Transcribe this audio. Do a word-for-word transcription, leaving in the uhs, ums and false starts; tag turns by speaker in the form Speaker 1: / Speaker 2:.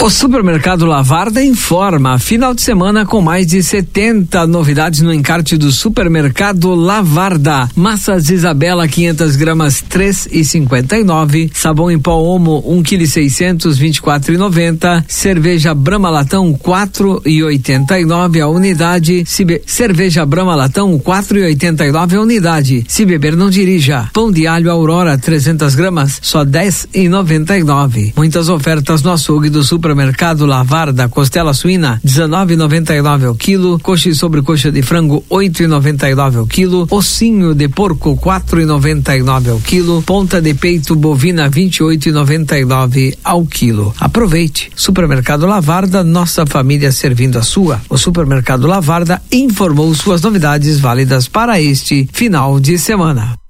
Speaker 1: O Supermercado Lavarda informa, final de semana com mais de setenta novidades no encarte do Supermercado Lavarda. Massas Isabela quinhentas gramas três e cinquenta e nove, sabão em pó Omo um quilo e seiscentos vinte e quatro e noventa, cerveja Brahma Latão quatro e oitenta e nove a unidade, se be... cerveja Brahma Latão quatro e oitenta e nove a unidade. Se beber não dirija. Pão de alho Aurora trezentas gramas só dez e noventa e nove. Muitas ofertas no açougue do Supermercado Supermercado Lavarda. Costela suína dezenove e noventa e nove ao quilo, coxa e sobrecoxa de frango oito e noventa e nove ao quilo, ossinho de porco quatro e noventa e nove ao quilo, ponta de peito bovina vinte e oito e noventa e nove ao quilo. Aproveite. Supermercado Lavarda, nossa família servindo a sua. O Supermercado Lavarda informou suas novidades válidas para este final de semana.